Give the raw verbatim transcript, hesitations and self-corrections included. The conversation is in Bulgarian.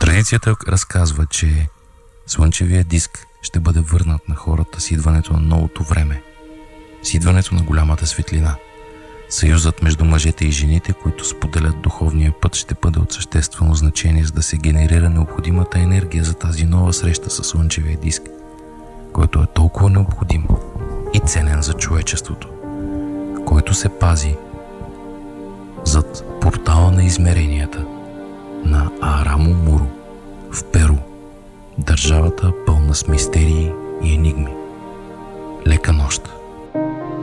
Традицията разказва, че слънчевия диск ще бъде върнат на хората с идването на новото време, с идването на голямата светлина. Съюзът между мъжете и жените, които споделят духовния път, ще бъде от съществено значение, за да се генерира необходимата енергия за тази нова среща с слънчевия диск, който е толкова необходим и ценен за човечеството, който се пази зад портала на измеренията на Аарамо Муро в Перу, държавата пълна с мистерии и енигми. Лека нощ!